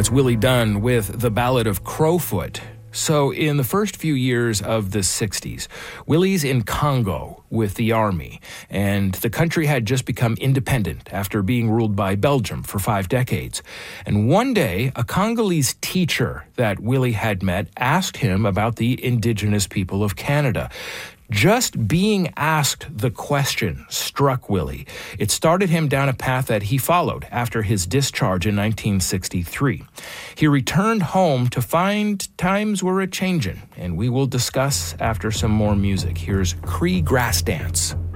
That's Willie Dunn with the Ballad of Crowfoot. So in the first few years of the 60s, Willie's in Congo with the army, and the country had just become independent after being ruled by Belgium for 5 decades. And one day, a Congolese teacher that Willie had met asked him about the indigenous people of Canada. Just being asked the question struck Willie. It started him down a path that he followed after his discharge in 1963. He returned home to find times were a-changin', and we will discuss after some more music. Here's Cree Grass Dance.